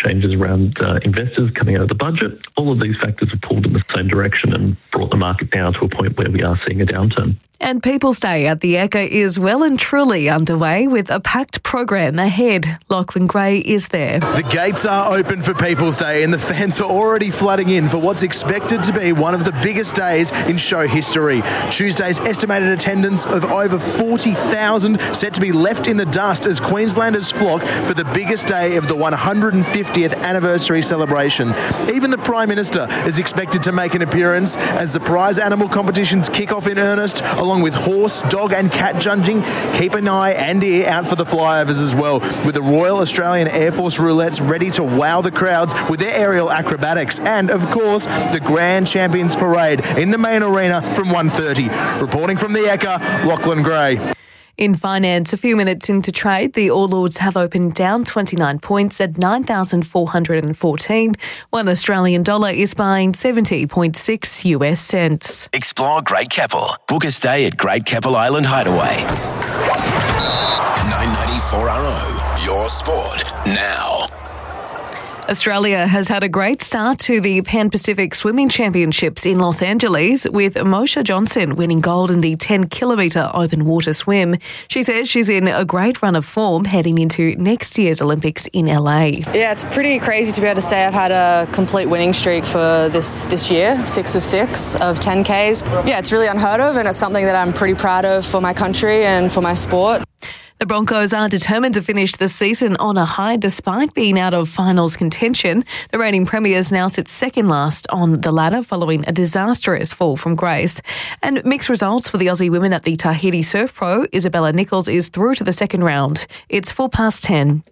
changes around investors coming out of the budget. All of these factors have pulled in the same direction and brought the market down to a point where we are seeing a downturn. And People's Day at the Ekka is well and truly underway with a packed program ahead. Lachlan Gray is there. The gates are open for People's Day and the fans are already flooding in for what's expected to be one of the biggest days in show history. Tuesday's estimated attendance of over 40,000 set to be left in the dust as Queenslanders flock for the biggest day of the 150th anniversary celebration. Even the Prime Minister is expected to make an appearance as the prize animal competitions kick off in earnest, along with horse, dog and cat judging. Keep an eye and ear out for the flyovers as well, with the Royal Australian Air Force roulettes ready to wow the crowds with their aerial acrobatics. And, of course, the Grand Champions Parade in the main arena from 1:30. Reporting from the Ekka, Lachlan Gray. In finance, a few minutes into trade, the All Ords have opened down 29 points at 9,414. $1 Australian is buying 70.6 US cents. Explore Great Keppel. Book a stay at Great Keppel Island Hideaway. 994RO, your sport now. Australia has had a great start to the Pan-Pacific Swimming Championships in Los Angeles, with Moshe Johnson winning gold in the 10-kilometre open water swim. She says she's in a great run of form heading into next year's Olympics in LA. Yeah, it's pretty crazy to be able to say I've had a complete winning streak for this year, 6 of 6 of 10Ks. Yeah, it's really unheard of, and it's something that I'm pretty proud of for my country and for my sport. The Broncos are determined to finish the season on a high despite being out of finals contention. The reigning premiers now sit second last on the ladder following a disastrous fall from grace. And mixed results for the Aussie women at the Tahiti Surf Pro. Isabella Nichols is through to the second round. It's 10:04.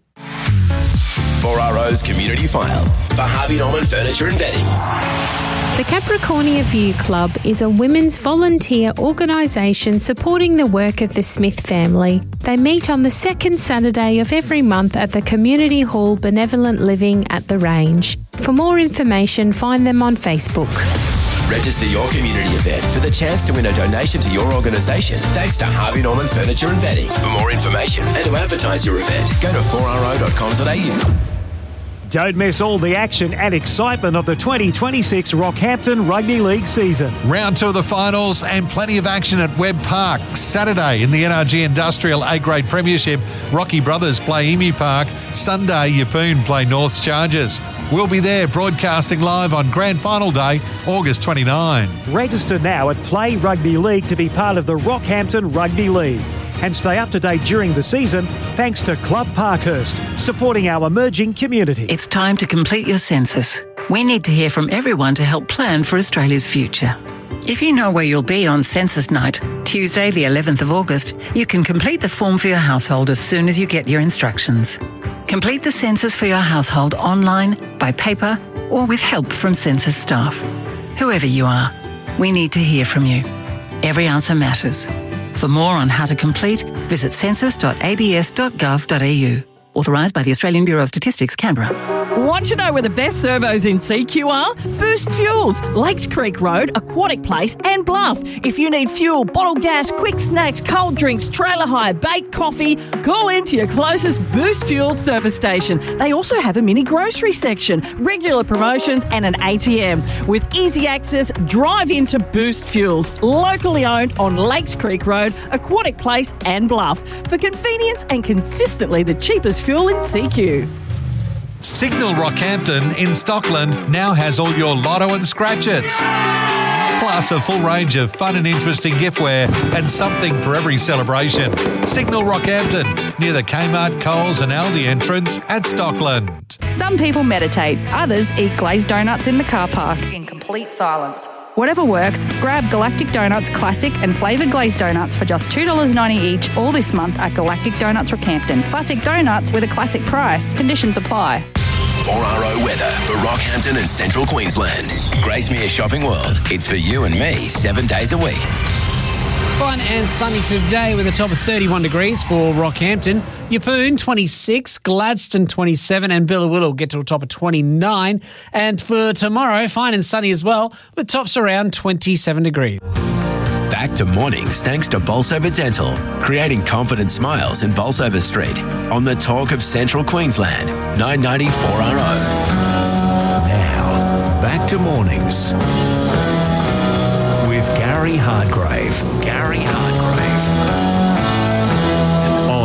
4RO's Community File for Harvey Norman Furniture and Bedding. The Capricornia View Club is a women's volunteer organisation supporting the work of the Smith family. They meet on the second Saturday of every month at the Community Hall Benevolent Living at the Range. For more information, find them on Facebook. Register your community event for the chance to win a donation to your organisation thanks to Harvey Norman Furniture and Bedding. For more information and to advertise your event, go to 4ro.com.au. Don't miss all the action and excitement of the 2026 Rockhampton Rugby League season. Round 2 of the finals and plenty of action at Webb Park. Saturday in the NRG Industrial A-Grade Premiership, Rocky Brothers play Emu Park. Sunday, Yeppoon play North Chargers. We'll be there broadcasting live on Grand Final Day, August 29. Register now at Play Rugby League to be part of the Rockhampton Rugby League. And stay up to date during the season thanks to Club Parkhurst, supporting our emerging community. It's time to complete your census. We need to hear from everyone to help plan for Australia's future. If you know where you'll be on census night, Tuesday the 11th of August, you can complete the form for your household as soon as you get your instructions. Complete the census for your household online, by paper, or with help from census staff. Whoever you are, we need to hear from you. Every answer matters. For more on how to complete, visit census.abs.gov.au. Authorised by the Australian Bureau of Statistics, Canberra. Want to know where the best servos in CQ are? Boost Fuels, Lakes Creek Road, Aquatic Place and Bluff. If you need fuel, bottled gas, quick snacks, cold drinks, trailer hire, baked coffee, call into your closest Boost Fuels service station. They also have a mini grocery section, regular promotions and an ATM. With easy access, drive into Boost Fuels, locally owned on Lakes Creek Road, Aquatic Place and Bluff. For convenience and consistently the cheapest fuel in CQ. Signal Rockhampton in Stockland now has all your lotto and scratchers. Plus a full range of fun and interesting giftware and something for every celebration. Signal Rockhampton, near the Kmart, Coles and Aldi entrance at Stockland. Some people meditate, others eat glazed donuts in the car park in complete silence. Whatever works, grab Galactic Donuts Classic and Flavoured Glazed Donuts for just $2.90 each all this month at Galactic Donuts Rockhampton. Classic donuts with a classic price. Conditions apply. 4RO weather for Rockhampton and Central Queensland. Gracemere Shopping World. It's for you and me 7 days a week. Fun and sunny today with a top of 31 degrees for Rockhampton. Yeppoon 26, Gladstone 27 and Billawillow get to a top of 29. And for tomorrow, fine and sunny as well with tops around 27 degrees. Back to mornings thanks to Bolsover Dental, creating confident smiles in Bolsover Street on the talk of Central Queensland, 994RO. Now, back to mornings with Gary Hardgrave. On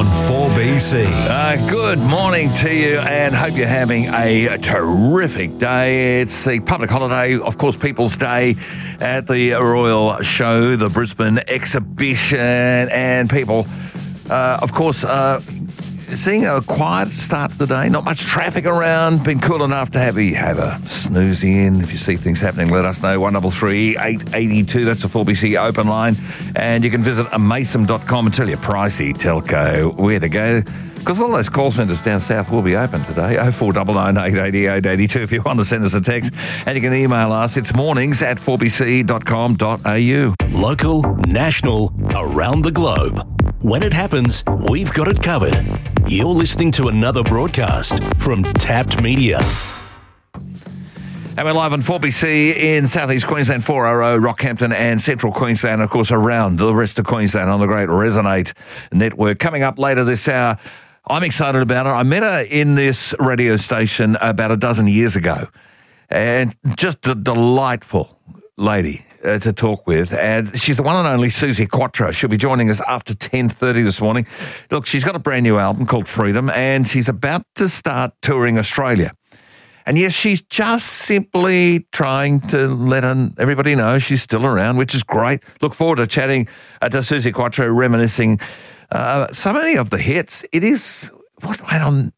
4BC. Good morning to you, and hope you're having a terrific day. It's the public holiday, of course, People's Day at the Royal Show, the Brisbane Exhibition, and people, of course, seeing a quiet start to the day. Not much traffic around. Been cool enough to have a snoozy in. If you see things happening, let us know. 133 882. That's the 4BC open line. And you can visit amasem.com and tell your pricey telco where to go. Because all those call centres down south will be open today. 0499 880 882 if you want to send us a text. And you can email us. It's mornings@4bc.com.au. Local, national, around the globe. When it happens, we've got it covered. You're listening to another broadcast from Tapped Media. And we're live on 4BC in Southeast Queensland, 4RO, Rockhampton and Central Queensland, of course, around the rest of Queensland on the great Resonate network. Coming up later this hour, I'm excited about her. I met her in this radio station about a dozen years ago, and just a delightful lady to talk with, and she's the one and only Suzi Quatro. She'll be joining us after 10:30 this morning. Look, she's got a brand new album called Freedom, and she's about to start touring Australia. And yes, she's just simply trying to let everybody know she's still around, which is great. Look forward to chatting to Suzi Quatro, reminiscing so many of the hits. It is, on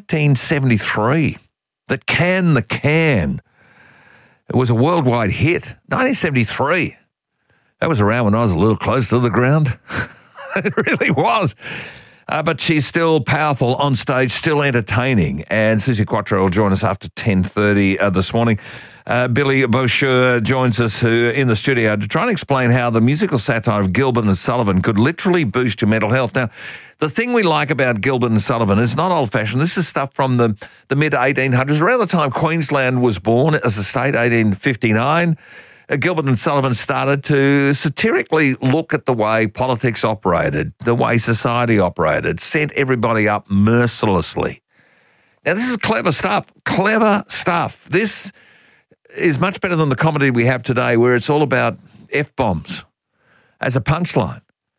1973, that Can the Can. It was a worldwide hit. 1973. That was around when I was a little close to the ground. It really was. But she's still powerful on stage, still entertaining. And Suzi Quatro will join us after 10:30 this morning. Billy Boucher joins us in the studio to try and explain how the musical satire of Gilbert and Sullivan could literally boost your mental health. Now, the thing we like about Gilbert and Sullivan is not old-fashioned. This is stuff from the mid-1800s, around the time Queensland was born as a state, 1859. Gilbert and Sullivan started to satirically look at the way politics operated, the way society operated, sent everybody up mercilessly. Now, this is clever stuff. This is much better than the comedy we have today, where it's all about F-bombs as a punchline.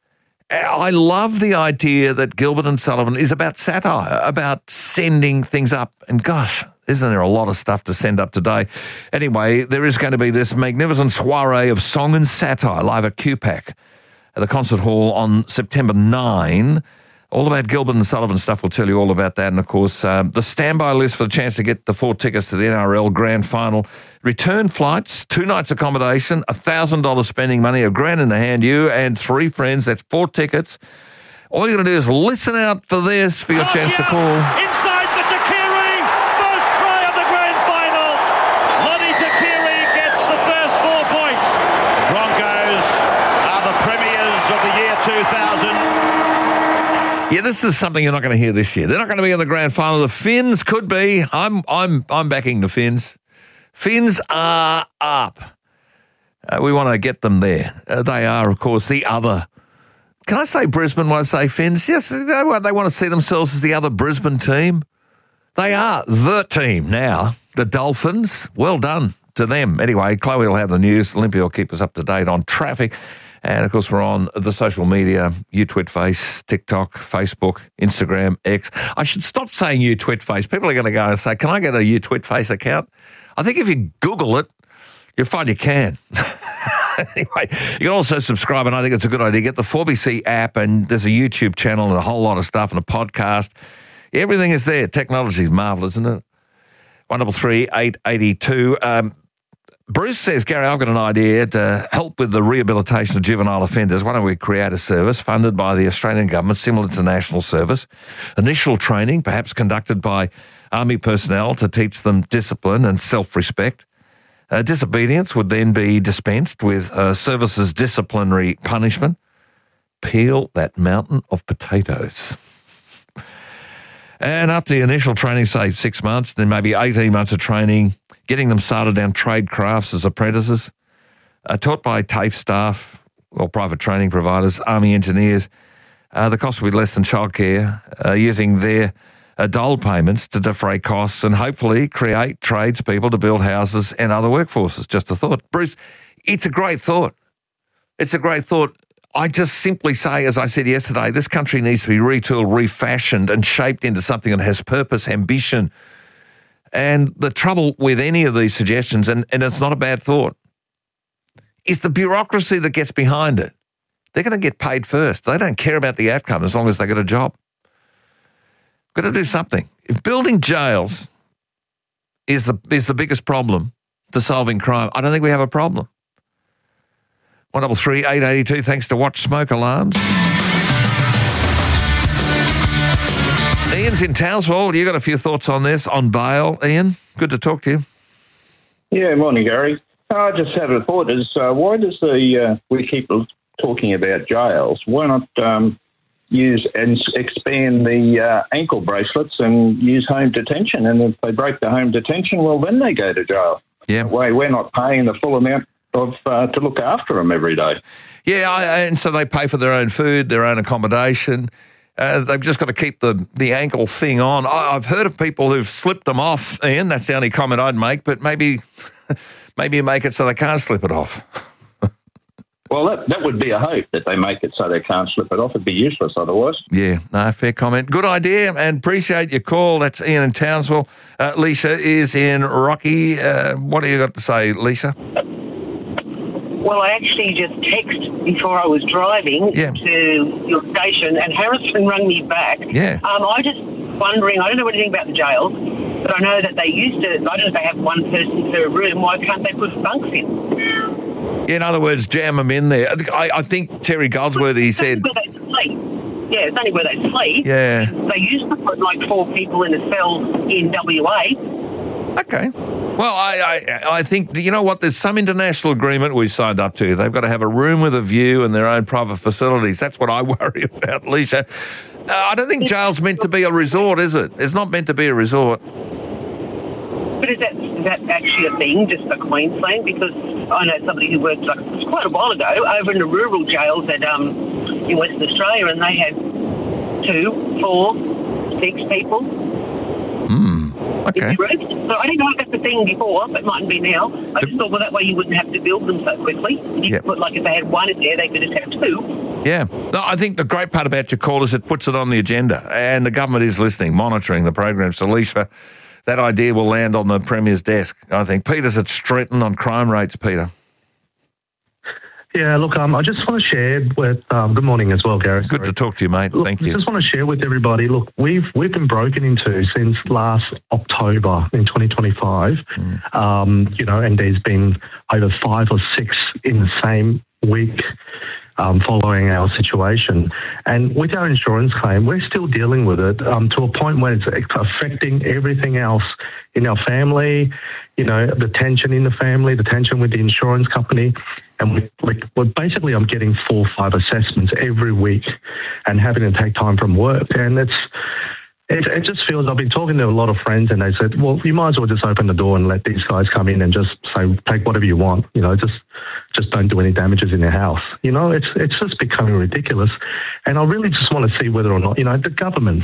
I love the idea that Gilbert and Sullivan is about satire, about sending things up. And gosh, isn't there a lot of stuff to send up today? Anyway, there is going to be this magnificent soiree of song and satire live at QPAC at the Concert Hall on September 9. All about Gilbert and Sullivan stuff. We'll tell you all about that. And, of course, the standby list for the chance to get the 4 tickets to the NRL Grand Final. Return flights, 2 nights accommodation, $1,000 spending money, $1,000 in the hand, you and 3 friends. That's 4 tickets. All you're going to do is listen out for this for your chance to call. Inside the Takiri, first try of the Grand Final. Lonnie Takiri gets the first 4 points. The Broncos are the premiers of the year 2000. Yeah, this is something you're not going to hear this year. They're not going to be in the grand final. The Finns could be. I'm backing the Finns. Finns are up. We want to get them there. They are, of course, the other. Can I say Brisbane when I say Finns? Yes, they want to see themselves as the other Brisbane team. They are the team now. The Dolphins. Well done to them. Anyway, Chloe will have the news. Olympia will keep us up to date on traffic. And, of course, we're on the social media, YouTwitFace, TikTok, Facebook, Instagram, X. I should stop saying YouTwitFace. People are going to go and say, can I get a YouTwitFace account? I think if you Google it, you'll find you can. Anyway, you can also subscribe, and I think it's a good idea. Get the 4BC app, and there's a YouTube channel and a whole lot of stuff and a podcast. Everything is there. Technology is marvellous, isn't it? 133 882. Bruce says, Gary, I've got an idea to help with the rehabilitation of juvenile offenders. Why don't we create a service funded by the Australian government, similar to national service? Initial training, perhaps conducted by army personnel to teach them discipline and self-respect. Disobedience would then be dispensed with services disciplinary punishment. Peel that mountain of potatoes. And after the initial training, say 6 months, then maybe 18 months of training, getting them started down trade crafts as apprentices, taught by TAFE staff private training providers, army engineers, the cost will be less than childcare, using their dole payments to defray costs and hopefully create tradespeople to build houses and other workforces. Just a thought. Bruce, it's a great thought. It's a great thought. I just simply say, as I said yesterday, this country needs to be retooled, refashioned and shaped into something that has purpose, ambition. And the trouble with any of these suggestions, and it's not a bad thought, is the bureaucracy that gets behind it. They're going to get paid first. They don't care about the outcome as long as they get a job. Got to do something. If building jails is the biggest problem to solving crime, I don't think we have a problem. 133 882, thanks to Watch Smoke Alarms. Ian's in Townsville. You got a few thoughts on this, on bail, Ian? Good to talk to you. Yeah, morning, Gary. I just had a thought: why does we keep talking about jails? Why not use and expand the ankle bracelets and use home detention? And if they break the home detention, well, then they go to jail. Yeah. That way, we're not paying the full amount to look after them every day. Yeah, and so they pay for their own food, their own accommodation. They've just got to keep the ankle thing on. I've heard of people who've slipped them off, Ian. That's the only comment I'd make, but maybe you make it so they can't slip it off. Well, that would be a hope, that they make it so they can't slip it off. It'd be useless otherwise. Yeah, no, fair comment. Good idea, and appreciate your call. That's Ian in Townsville. Lisa is in Rocky. What do you got to say, Lisa? Well, I actually just texted before I was driving to your station, and Harrison rang me back. Yeah. I just wondering, I don't know anything about the jails, but I know that they used to, I don't know if they have one person per room. Why can't they put bunks in? In other words, jam them in there. I think Terry Goldsworthy said... Where they sleep. Yeah, it's only where they sleep. Yeah. They used to put like 4 people in a cell in WA. Okay. Well, I think, you know what, there's some international agreement we signed up to. They've got to have a room with a view and their own private facilities. That's what I worry about, Lisa. I don't think jail's meant to be a resort, is it? It's not meant to be a resort. But is that actually a thing just for Queensland? Because I know somebody who worked quite a while ago over in the rural jails in Western Australia, and they had 2, 4, 6 people. Okay. So I didn't know if that's a thing before, but it mightn't be now. I just thought, well, that way you wouldn't have to build them so quickly. You could put, if they had 1 in there, they could just have 2. Yeah. No, I think the great part about your call is it puts it on the agenda, and the government is listening, monitoring the program. So, Lisa, that idea will land on the Premier's desk, I think. Peter's at Stretton on crime rates, Peter. Yeah, look, I just want to share with... good morning as well, Gareth. Good to talk to you, mate. Thank you. I just want to share with everybody, look, we've been broken into since last October in 2025, and there's been over 5 or 6 in the same week following our situation. And with our insurance claim, we're still dealing with it to a point where it's affecting everything else in our family, the tension in the family, the tension with the insurance company. And I'm getting 4 or 5 assessments every week and having to take time from work. And it just feels, I've been talking to a lot of friends and they said, well, you might as well just open the door and let these guys come in and just say, take whatever you want, just don't do any damages in your house. It's just becoming ridiculous. And I really just want to see whether or not, the government,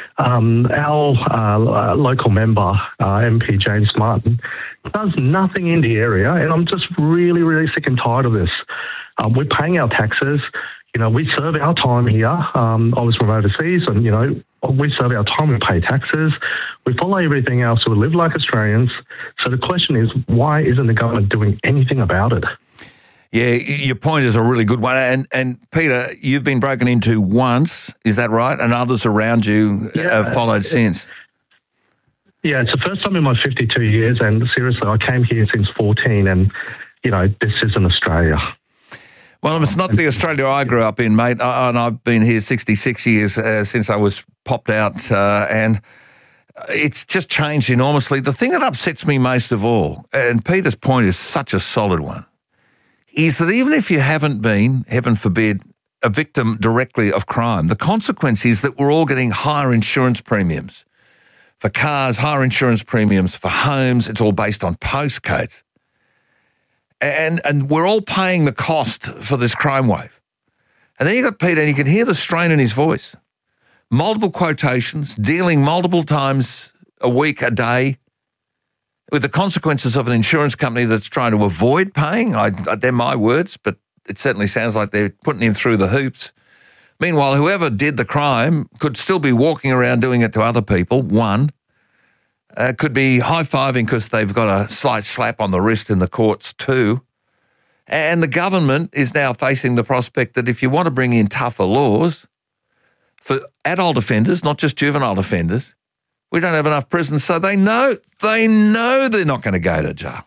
our local member, MP James Martin, does nothing in the area. And I'm just really, really sick and tired of this. We're paying our taxes. We serve our time here. I was from overseas and, we serve our time, we pay taxes, we follow everything else, we live like Australians. So the question is, why isn't the government doing anything about it? Yeah, your point is a really good one. And Peter, you've been broken into once, is that right? And others around you have followed since? Yeah, it's the first time in my 52 years, and seriously, I came here since 14, and, this isn't Australia. Well, it's not the Australia I grew up in, mate, and I've been here 66 years since I was popped out, and it's just changed enormously. The thing that upsets me most of all, and Peter's point is such a solid one, is that even if you haven't been, heaven forbid, a victim directly of crime, the consequence is that we're all getting higher insurance premiums for cars, higher insurance premiums for homes. It's all based on postcodes. And we're all paying the cost for this crime wave. And then you got Peter, and you can hear the strain in his voice. Multiple quotations, dealing multiple times a week, a day, with the consequences of an insurance company that's trying to avoid paying. They're my words, but it certainly sounds like they're putting him through the hoops. Meanwhile, whoever did the crime could still be walking around doing it to other people, one. Could be high-fiving because they've got a slight slap on the wrist in the courts, two. And the government is now facing the prospect that if you want to bring in tougher laws for adult offenders, not just juvenile offenders, we don't have enough prisons, so they know they're not going to go to jail.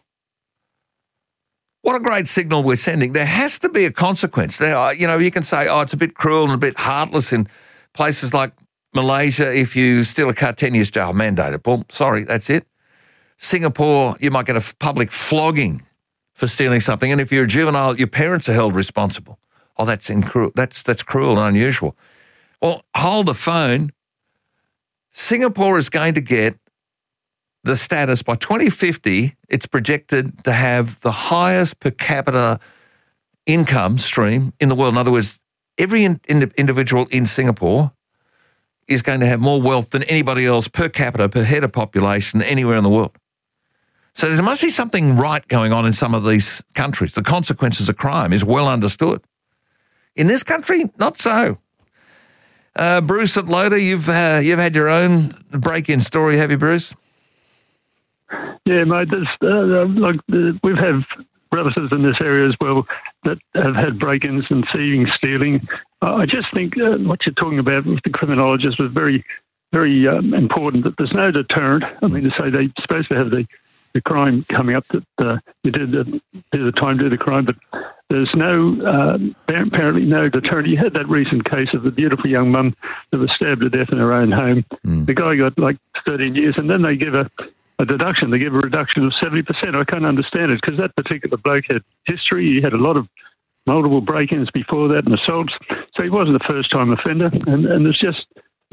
What a great signal we're sending. There has to be a consequence. There, you can say, it's a bit cruel and a bit heartless in places like Malaysia. If you steal a car, 10 years jail, mandated. Boom, sorry, that's it. Singapore, you might get a public flogging for stealing something. And if you're a juvenile, your parents are held responsible. Oh, that's cruel and unusual. Well, hold the phone. Singapore is going to get the status by 2050. It's projected to have the highest per capita income stream in the world. In other words, every individual in Singapore is going to have more wealth than anybody else per capita, per head of population, anywhere in the world. So there must be something right going on in some of these countries. The consequences of crime is well understood. In this country, not so. Bruce at Loader, you've had your own break-in story, have you, Bruce? Yeah, mate. We've had relatives in this area as well that have had break-ins and thieving, stealing. I just think what you're talking about with the criminologists was very, very important, that there's no deterrent. I mean, to say they're supposed to have the crime coming up, that you do the time, do the crime, but there's apparently no deterrent. You had that recent case of the beautiful young mum that was stabbed to death in her own home. The guy got 13 years, and then they give a deduction. They give a reduction of 70%. I can't understand it, because that particular bloke had history. He had a lot of multiple break-ins before that and assaults. So he wasn't a first-time offender, and there's just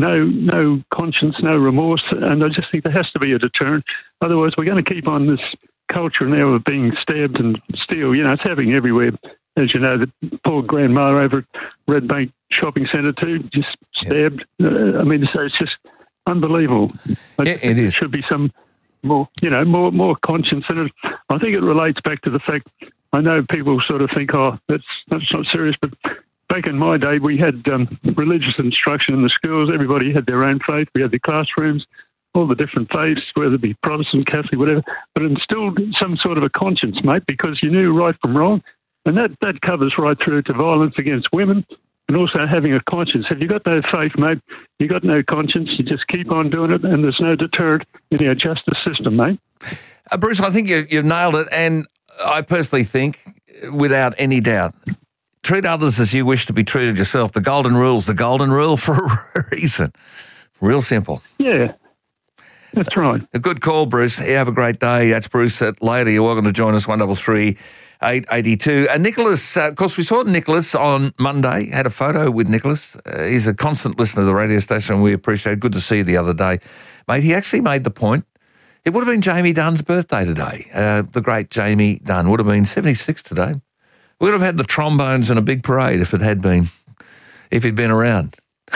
no conscience, no remorse, and I just think there has to be a deterrent. Otherwise, we're going to keep on this culture now of being stabbed and steal. It's happening everywhere. As you know, the poor grandmother over at Red Bank Shopping Centre too, just stabbed. So it's just unbelievable. It is. There should be some more conscience in it. I think it relates back to the fact, I know people sort of think, that's not serious, but back in my day, we had religious instruction in the schools. Everybody had their own faith. We had the classrooms, all the different faiths, whether it be Protestant, Catholic, whatever, but it instilled some sort of a conscience, mate, because you knew right from wrong. And that covers right through to violence against women and also having a conscience. If you've got no faith, mate, you've got no conscience, you just keep on doing it, and there's no deterrent in our justice system, mate. Bruce, I think you've nailed it, and I personally think, without any doubt, treat others as you wish to be treated yourself. The golden rule's the golden rule for a reason. Real simple. Yeah, that's right. A good call, Bruce. You have a great day. That's Bruce at Later. You're welcome to join us, 133 882. And Nicholas, of course, we saw Nicholas on Monday, had a photo with Nicholas. He's a constant listener to the radio station, and we appreciate it. Good to see you the other day. Mate, he actually made the point. It would have been Jamie Dunn's birthday today. The great Jamie Dunn would have been 76 today. We would have had the trombones and a big parade if he'd been around.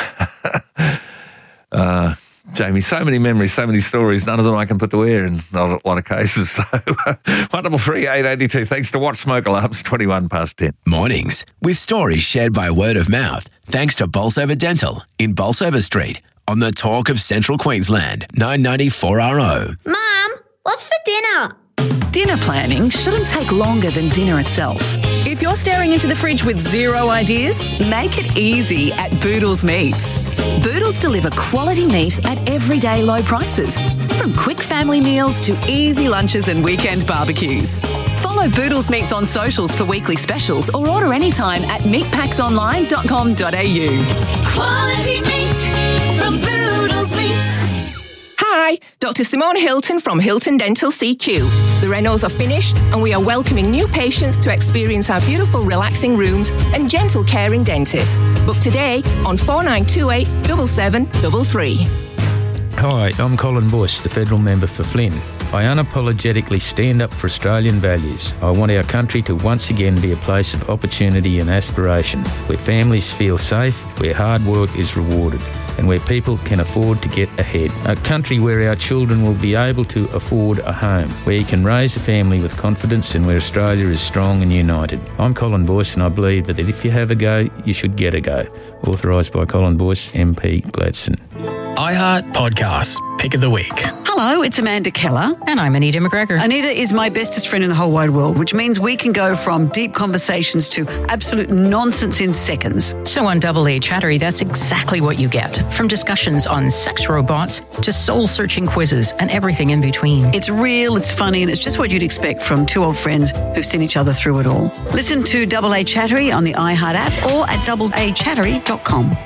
Jamie, so many memories, so many stories, none of them I can put to air in a lot of cases. So, 133 882. Thanks to Watch Smoke Alarms, 21 past 10. Mornings with stories shared by word of mouth. Thanks to Bolsover Dental in Bolsover Street on the Talk of Central Queensland, 990 4RO. Mum, what's for dinner? Dinner planning shouldn't take longer than dinner itself. If you're staring into the fridge with zero ideas, make it easy at Boodles Meats. Boodles deliver quality meat at everyday low prices, from quick family meals to easy lunches and weekend barbecues. Follow Boodles Meats on socials for weekly specials or order anytime at meatpacksonline.com.au. Quality meat from Boodles Meats. Hi, Dr. Simone Hilton from Hilton Dental CQ. The renos are finished and we are welcoming new patients to experience our beautiful relaxing rooms and gentle caring dentists. Book today on 4928 7733. Hi, I'm Colin Bush, the federal member for Flynn. I unapologetically stand up for Australian values. I want our country to once again be a place of opportunity and aspiration, where families feel safe, where hard work is rewarded, and where people can afford to get ahead. A country where our children will be able to afford a home, where you can raise a family with confidence and where Australia is strong and united. I'm Colin Boyce, and I believe that if you have a go, you should get a go. Authorised by Colin Boyce, MP Gladstone. iHeart Podcasts, Pick of the Week. Hello, it's Amanda Keller. And I'm Anita McGregor. Anita is my bestest friend in the whole wide world, which means we can go from deep conversations to absolute nonsense in seconds. So on Double A Chattery, that's exactly what you get. From discussions on sex robots to soul-searching quizzes and everything in between. It's real, it's funny, and it's just what you'd expect from two old friends who've seen each other through it all. Listen to Double A Chattery on the iHeart app or at doubleachattery.com.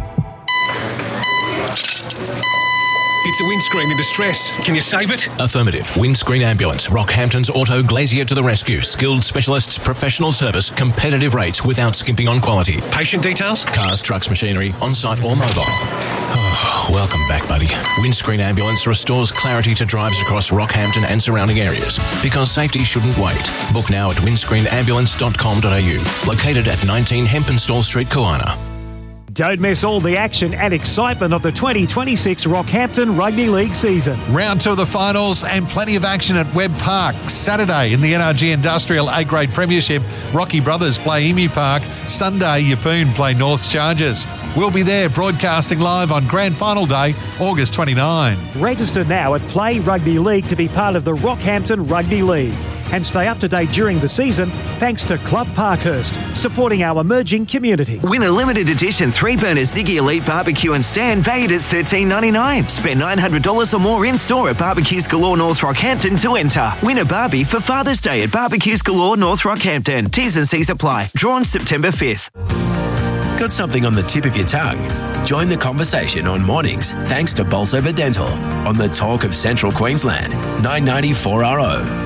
It's a windscreen in distress. Can you save it? Affirmative. Windscreen Ambulance. Rockhampton's Auto Glazier to the rescue. Skilled specialists, professional service, competitive rates without skimping on quality. Patient details? Cars, trucks, machinery, on-site or mobile. Oh, welcome back, buddy. Windscreen Ambulance restores clarity to drives across Rockhampton and surrounding areas. Because safety shouldn't wait. Book now at windscreenambulance.com.au. Located at 19 Hempenstall Street, Koana. Don't miss all the action and excitement of the 2026 Rockhampton Rugby League season. Round 2 of the finals and plenty of action at Webb Park. Saturday in the NRG Industrial A-Grade Premiership, Rocky Brothers play Emu Park. Sunday, Yeppoon play North Chargers. We'll be there broadcasting live on Grand Final Day, August 29. Register now at Play Rugby League to be part of the Rockhampton Rugby League. And stay up to date during the season thanks to Club Parkhurst, supporting our emerging community. Win a limited edition 3-burner Ziggy Elite barbecue and stand valued at $13.99. Spend $900 or more in-store at Barbecues Galore North Rockhampton to enter. Win a Barbie for Father's Day at Barbecues Galore North Rockhampton. T's and C's apply. Drawn September 5th. Got something on the tip of your tongue? Join the conversation on mornings thanks to Bolsover Dental on the Talk of Central Queensland, 990 4RO.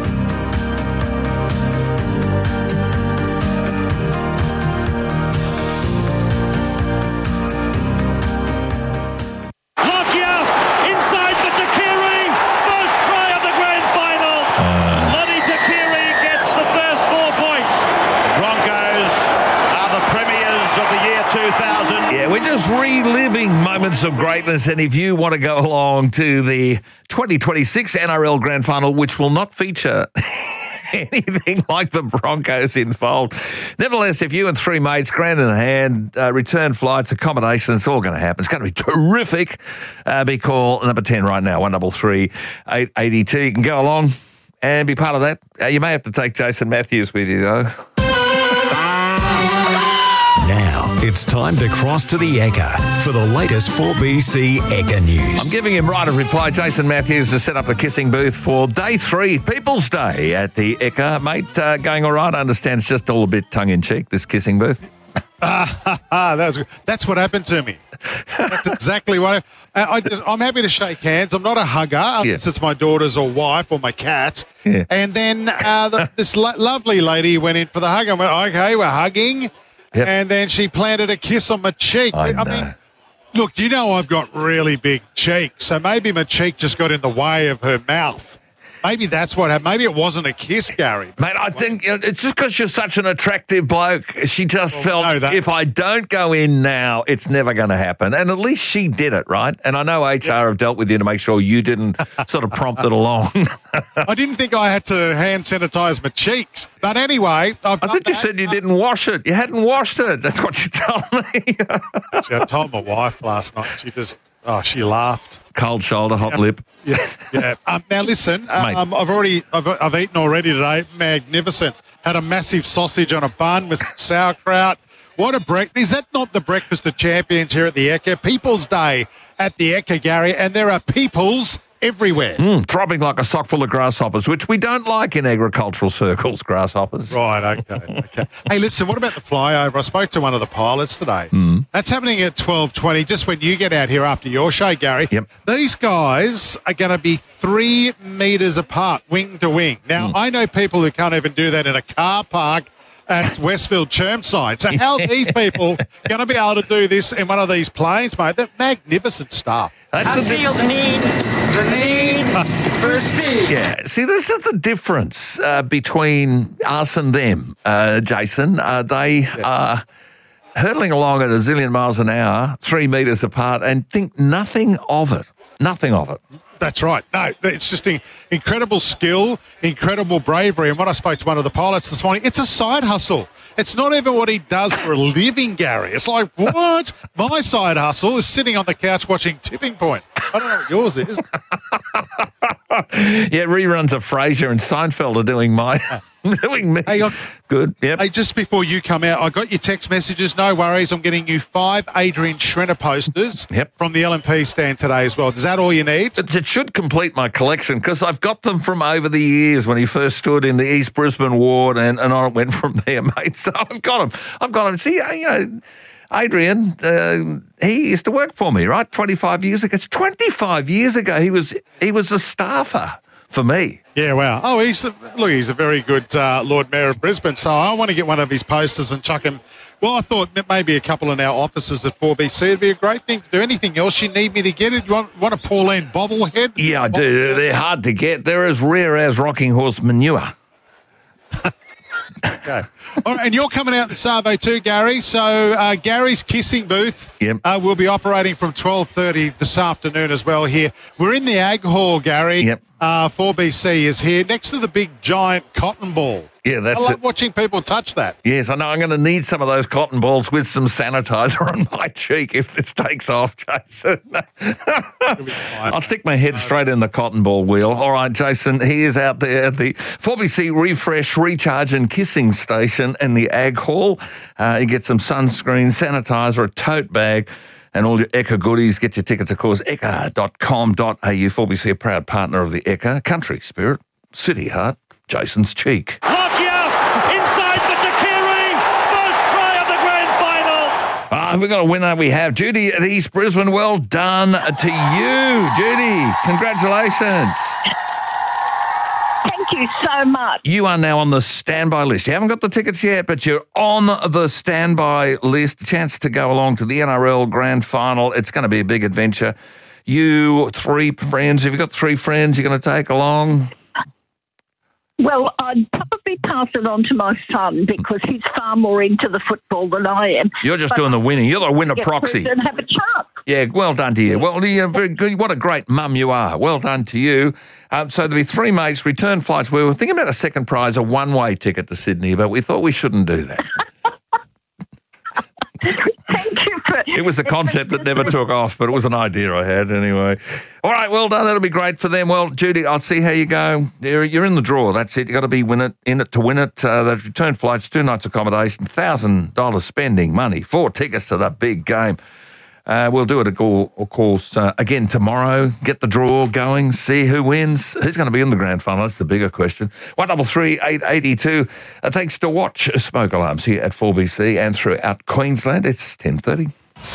Reliving moments of greatness, and if you want to go along to the 2026 NRL Grand Final, which will not feature anything like the Broncos involved. Nevertheless, if you and three mates, grand in hand, return flights, accommodation, it's all going to happen. It's going to be terrific. Be call number 10 right now, 133 882. You can go along and be part of that. You may have to take Jason Matthews with you, though. Now, it's time to cross to the Ekka for the latest 4BC Ekka news. I'm giving him right of reply. Jason Matthews to set up the kissing booth for Day 3, People's Day at the Ekka. Mate, going all right? I understand it's just all a bit tongue-in-cheek, this kissing booth. That's what happened to me. That's exactly what I'm happy to shake hands. I'm not a hugger unless it's my daughter's or wife or my cat. Yeah. And then this lovely lady went in for the hug. I went, okay, we're hugging. Yep. And then she planted a kiss on my cheek. I mean, look, you know I've got really big cheeks, so maybe my cheek just got in the way of her mouth. Maybe that's what happened. Maybe it wasn't a kiss, Gary. Mate, I think it's just because you're such an attractive bloke. She just felt, if I don't go in now, it's never going to happen. And at least she did it, right? And I know HR have dealt with you to make sure you didn't sort of prompt it along. I didn't think I had to hand sanitize my cheeks. But anyway, I thought you said you didn't wash it. You hadn't washed it. That's what you told me. I told my wife last night. She just, she laughed. Cold shoulder, hot lip. Yeah. Now listen, I've eaten already today. Magnificent. Had a massive sausage on a bun with sauerkraut. What a breakfast. Is that not the breakfast of champions here at the Ekka? People's Day at the Ekka, Gary, and there are peoples everywhere. Throbbing like a sock full of grasshoppers, which we don't like in agricultural circles, grasshoppers. Right, okay. Hey, listen, what about the flyover? I spoke to one of the pilots today. That's happening at 12:20, just when you get out here after your show, Gary. Yep. These guys are going to be 3 metres apart, wing to wing. Now, I know people who can't even do that in a car park at Westfield Chermside. So how are these people going to be able to do this in one of these planes, mate? They're magnificent stuff. I feel the need first speed. Yeah, see, this is the difference between us and them, Jason. They are hurtling along at a zillion miles an hour, 3 metres apart, and think nothing of it. Nothing of it. That's right. No, it's just incredible skill, incredible bravery. And when I spoke to one of the pilots this morning, it's a side hustle. It's not even what he does for a living, Gary. It's like, what? My side hustle is sitting on the couch watching Tipping Point. I don't know what yours is. Yeah, reruns of Frasier and Seinfeld are doing doing me. Hey, good. Yep. Hey, just before you come out, I got your text messages. No worries. I'm getting you 5 Adrian Schrenner posters from the LNP stand today as well. Is that all you need? It should complete my collection because I've got them from over the years when he first stood in the East Brisbane ward and I went from there, mate. So I've got them. See, Adrian, he used to work for me, right? 25 years ago. It's 25 years ago. He was a staffer for me. Yeah, wow. Oh, he's a very good Lord Mayor of Brisbane, so I want to get one of his posters and chuck him. Well, I thought maybe a couple in our offices at 4BC would be a great thing to do. Anything else you need me to get? You want a Pauline bobblehead? Yeah, I do. They're hard to get. They're as rare as rocking horse manure. Okay. All right, and you're coming out in Savo too, Gary. So Gary's Kissing Booth will be operating from 12:30 this afternoon as well here. We're in the Ag Hall, Gary. Yep. 4BC is here next to the big giant cotton ball. Yeah, that's I love watching people touch that. Yes, I know. I'm going to need some of those cotton balls with some sanitizer on my cheek if this takes off, Jason. I'll stick my head straight in the cotton ball wheel. All right, Jason, he is out there at the 4BC Refresh, Recharge and Kissing Station in the Ag Hall. You get some sunscreen, sanitizer, a tote bag, and all your Ekka goodies. Get your tickets, of course, ekka.com.au. 4BC, a proud partner of the Ekka. Country Spirit, City Heart, Jason's Cheek. Inside for Takiri. First try of the grand final. We've got a winner. We have Judy at East Brisbane. Well done to you, Judy. Congratulations. Thank you so much. You are now on the standby list. You haven't got the tickets yet, but you're on the standby list. Chance to go along to the NRL Grand Final. It's going to be a big adventure. You 3 friends. Have you got 3 friends you're going to take along? Well, I'd probably pass it on to my son because he's far more into the football than I am. You're just doing the winning. You're the winner proxy. And have a chance. Yeah, well done to you. Well, you're very good. What a great mum you are. Well done to you. So there'll be 3 mates, return flights. We were thinking about a second prize, a one-way ticket to Sydney, but we thought we shouldn't do that. Thank you for it was a concept that never took off, but it was an idea I had anyway. All right, well done. That'll be great for them. Well, Judy, I'll see how you go. You're in the draw. That's it. You've got to be in it to win it. The return flights, 2 nights accommodation, $1,000 spending money, 4 tickets to the big game. We'll do it, of course, again tomorrow. Get the draw going, see who wins. Who's going to be in the grand final? That's the bigger question. 133 882. Thanks to Watch Smoke Alarms here at 4BC and throughout Queensland. It's 10:30.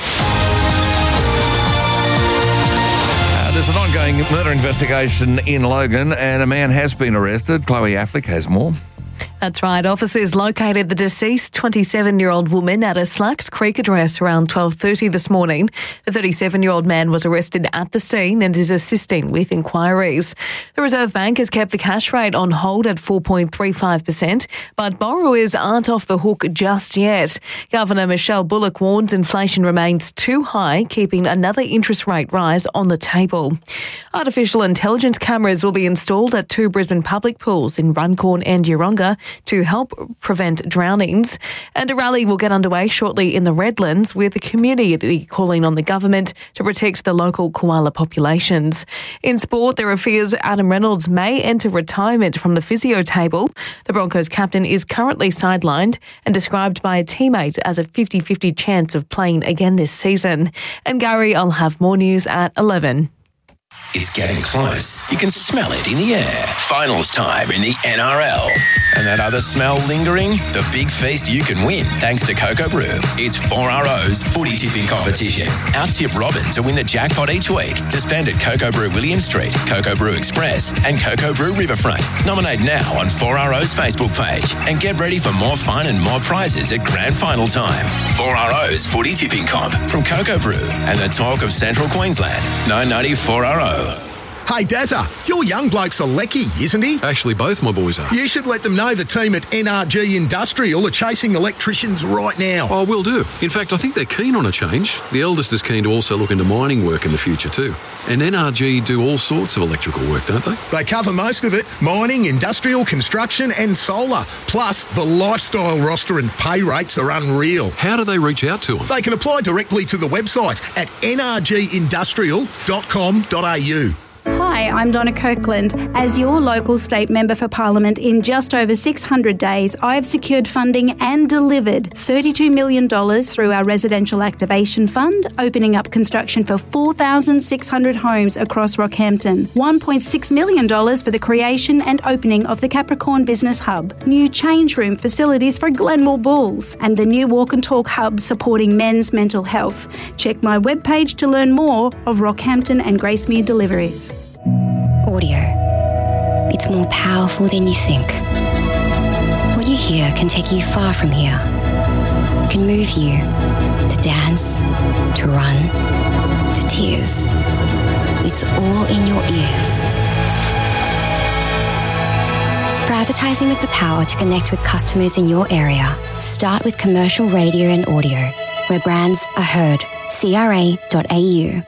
There's an ongoing murder investigation in Logan and a man has been arrested. Chloe Affleck has more. That's right. Officers located the deceased 27-year-old woman at a Slacks Creek address around 12:30 this morning. The 37-year-old man was arrested at the scene and is assisting with inquiries. The Reserve Bank has kept the cash rate on hold at 4.35%, but borrowers aren't off the hook just yet. Governor Michelle Bullock warns inflation remains too high, keeping another interest rate rise on the table. Artificial intelligence cameras will be installed at 2 Brisbane public pools in Runcorn and Yeronga to help prevent drownings. And a rally will get underway shortly in the Redlands with the community calling on the government to protect the local koala populations. In sport, there are fears Adam Reynolds may enter retirement from the physio table. The Broncos captain is currently sidelined and described by a teammate as a 50-50 chance of playing again this season. And Gary, I'll have more news at 11. It's getting close. You can smell it in the air. Finals time in the NRL. And that other smell lingering? The big feast you can win thanks to Cocoa Brew. It's 4RO's footy tipping competition. Out-tip Robin to win the jackpot each week. To spend at Cocoa Brew William Street, Cocoa Brew Express and Cocoa Brew Riverfront. Nominate now on 4RO's Facebook page. And get ready for more fun and more prizes at grand final time. 4RO's footy tipping comp from Cocoa Brew and the talk of Central Queensland. 990 4RO. Hey, Dazza, your young bloke's a lecky, isn't he? Actually, both my boys are. You should let them know the team at NRG Industrial are chasing electricians right now. Oh, will do. In fact, I think they're keen on a change. The eldest is keen to also look into mining work in the future too. And NRG do all sorts of electrical work, don't they? They cover most of it: mining, industrial, construction and solar. Plus, the lifestyle roster and pay rates are unreal. How do they reach out to them? They can apply directly to the website at nrgindustrial.com.au. Hi, I'm Donna Kirkland. As your local state member for Parliament in just over 600 days, I have secured funding and delivered $32 million through our Residential Activation Fund, opening up construction for 4,600 homes across Rockhampton, $1.6 million for the creation and opening of the Capricorn Business Hub, new change room facilities for Glenmore Bulls, and the new Walk and Talk Hub supporting men's mental health. Check my webpage to learn more of Rockhampton and Gracemere deliveries. Audio. It's more powerful than you think. What you hear can take you far from here. It can move you to dance, to run, to tears. It's all in your ears. For advertising with the power to connect with customers in your area, start with commercial radio and audio, where brands are heard. CRA.au.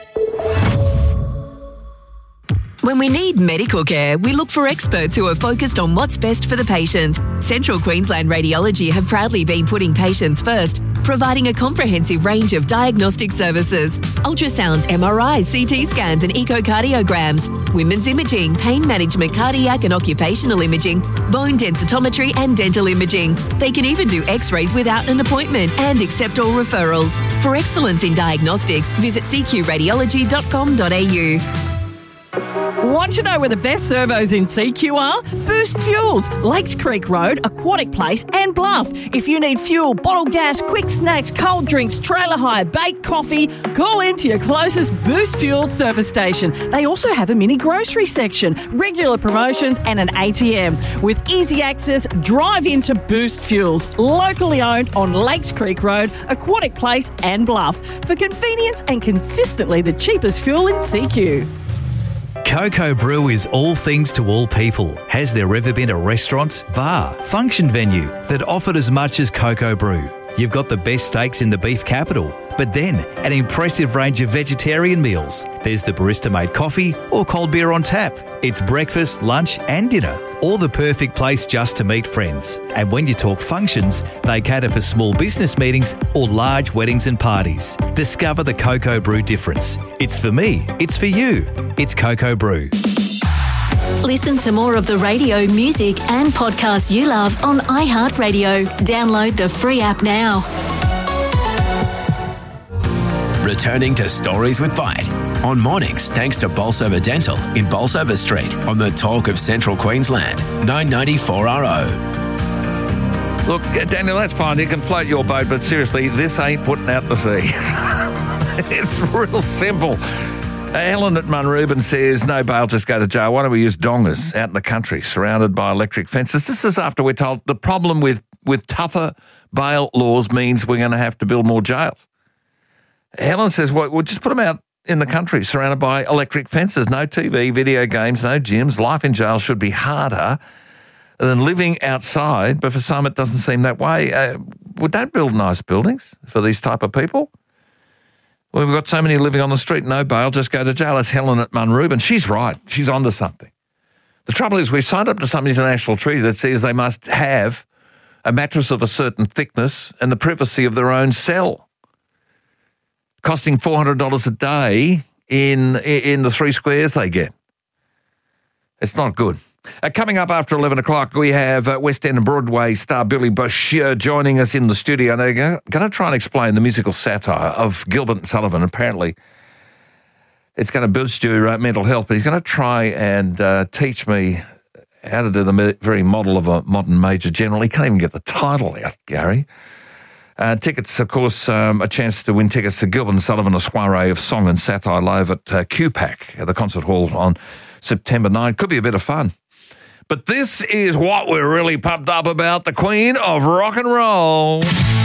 When we need medical care, we look for experts who are focused on what's best for the patient. Central Queensland Radiology have proudly been putting patients first, providing a comprehensive range of diagnostic services: ultrasounds, MRIs, CT scans and echocardiograms, women's imaging, pain management, cardiac and occupational imaging, bone densitometry and dental imaging. They can even do x-rays without an appointment and accept all referrals. For excellence in diagnostics, visit cqradiology.com.au. Want to know where the best servos in CQ are? Boost Fuels, Lakes Creek Road, Aquatic Place and Bluff. If you need fuel, bottled gas, quick snacks, cold drinks, trailer hire, baked coffee, call into your closest Boost Fuels service station. They also have a mini grocery section, regular promotions and an ATM. With easy access, drive into Boost Fuels, locally owned on Lakes Creek Road, Aquatic Place and Bluff. For convenience and consistently the cheapest fuel in CQ. Coco Brew is all things to all people. Has there ever been a restaurant, bar, function venue that offered as much as Coco Brew? You've got the best steaks in the beef capital, but then an impressive range of vegetarian meals. There's the barista-made coffee or cold beer on tap. It's breakfast, lunch and dinner, or the perfect place just to meet friends. And when you talk functions, they cater for small business meetings or large weddings and parties. Discover the Coco Brew difference. It's for me, it's for you. It's Coco Brew. Listen to more of the radio, music and podcasts you love on iHeartRadio. Download the free app now. Returning to Stories with Bite on mornings, thanks to Bolsover Dental in Bolsover Street on the Talk of Central Queensland, 990-4RO. Look, Daniel, that's fine. You can float your boat, but seriously, this ain't putting out to sea. It's real simple. Helen at Munrooban says, no bail, just go to jail. Why don't we use dongers out in the country, surrounded by electric fences? This is after we're told the problem with tougher bail laws means we're going to have to build more jails. Helen says, well, we'll just put them out in the country, surrounded by electric fences. No TV, video games, no gyms. Life in jail should be harder than living outside, but for some it doesn't seem that way. We don't build nice buildings for these type of people. Well, we've got so many living on the street, no bail, just go to jail. That's Helen at Munrooban. She's right. She's onto something. The trouble is we've signed up to some international treaty that says they must have a mattress of a certain thickness and the privacy of their own cell, costing $400 a day in the 3 squares they get. It's not good. Coming up after 11 o'clock, we have West End and Broadway star Billy Bush joining us in the studio. And they're going to try and explain the musical satire of Gilbert and Sullivan. Apparently, it's going to boost your mental health, but he's going to try and teach me how to do the very model of a modern Major General. He can't even get the title out, Gary. Tickets, of course, a chance to win tickets to Gilbert and Sullivan, a soiree of song and satire live at QPAC at the Concert Hall on September 9. Could be a bit of fun. But this is what we're really pumped up about, the Queen of Rock and Roll.